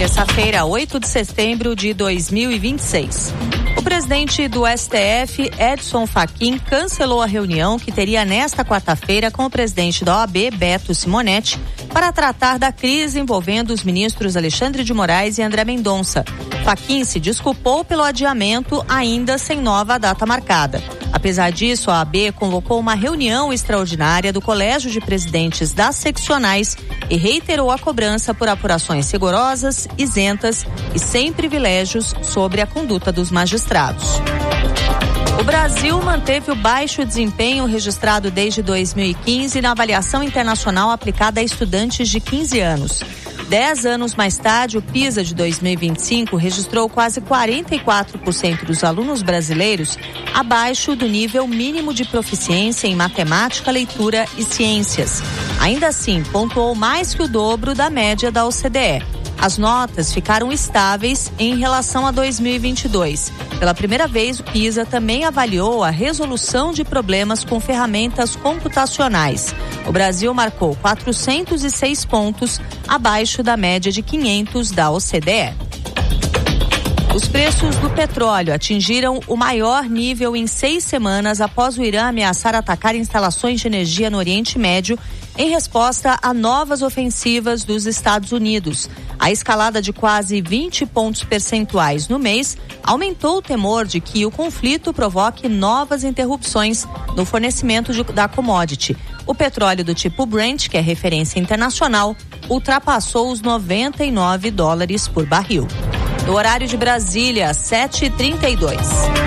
Terça-feira, 8 de setembro de 2026. O presidente do STF, Edson Fachin, cancelou a reunião que teria nesta quarta-feira com o presidente da OAB, Beto Simonetti, para tratar da crise envolvendo os ministros Alexandre de Moraes e André Mendonça. Fachin se desculpou pelo adiamento, ainda sem nova data marcada. Apesar disso, a OAB convocou uma reunião extraordinária do Colégio de Presidentes das Seccionais e reiterou a cobrança por apurações rigorosas, isentas e sem privilégios sobre a conduta dos magistrados. O Brasil manteve o baixo desempenho registrado desde 2015 na avaliação internacional aplicada a estudantes de 15 anos. 10 anos mais tarde, o PISA de 2025 registrou quase 44% dos alunos brasileiros abaixo do nível mínimo de proficiência em matemática, leitura e ciências. Ainda assim, pontuou mais que o dobro da média da OCDE. As notas ficaram estáveis em relação a 2022. Pela primeira vez, o PISA também avaliou a resolução de problemas com ferramentas computacionais. O Brasil marcou 406 pontos, abaixo da média de 500 da OCDE. Os preços do petróleo atingiram o maior nível em 6 semanas após o Irã ameaçar atacar instalações de energia no Oriente Médio em resposta a novas ofensivas dos Estados Unidos. A escalada de quase 20 pontos percentuais no mês aumentou o temor de que o conflito provoque novas interrupções no fornecimento da commodity. O petróleo do tipo Brent, que é referência internacional, ultrapassou os $99 por barril. No horário de Brasília, 7h32.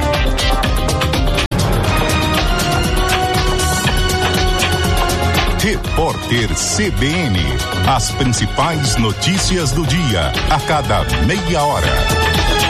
Repórter CBN. As principais notícias do dia, a cada meia hora.